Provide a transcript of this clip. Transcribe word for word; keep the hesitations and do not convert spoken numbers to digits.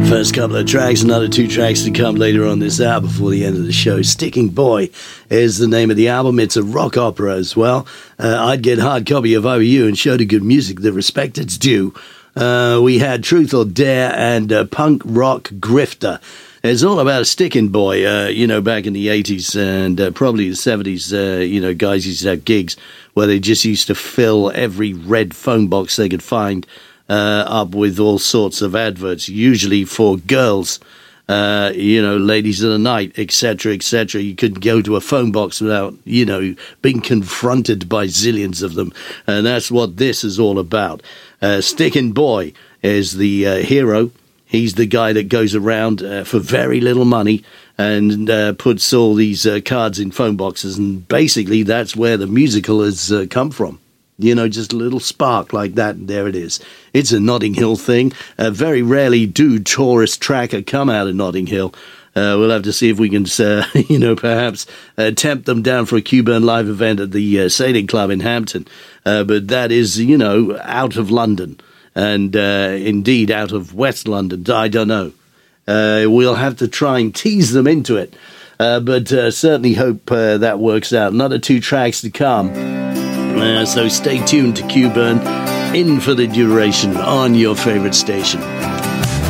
First couple of tracks, another two tracks to come later on this hour before the end of the show. Sticking Boy is the name of the album. It's a rock opera as well. Uh, I'd get hard copy if I were you and show the good music the respect it's due. Uh, we had Truth or Dare and uh, Punk Rock Grifter. It's all about a sticking boy, uh, you know, back in the eighties and uh, probably the seventies, uh, you know, guys used to have gigs where they just used to fill every red phone box they could find Uh, up with all sorts of adverts, usually for girls, uh, you know, ladies of the night, et cetera, et cetera. You couldn't go to a phone box without, you know, being confronted by zillions of them. And that's what this is all about. Uh, Stickin' Boy is the uh, hero. He's the guy that goes around uh, for very little money and uh, puts all these uh, cards in phone boxes. And basically that's where the musical has uh, come from. You know, just a little spark like that, and there it is. It's a Notting Hill thing. Uh, very rarely do tourist tracker come out of Notting Hill. Uh, we'll have to see if we can, uh, you know, perhaps uh, tempt them down for a Q-Burn live event at the uh, Sailing Club in Hampton. Uh, but that is, you know, out of London, and uh, indeed out of West London. I don't know. Uh, we'll have to try and tease them into it. Uh, but uh, certainly hope uh, that works out. Another two tracks to come. Uh, so stay tuned to Q-Burn, in for the duration on your favorite station.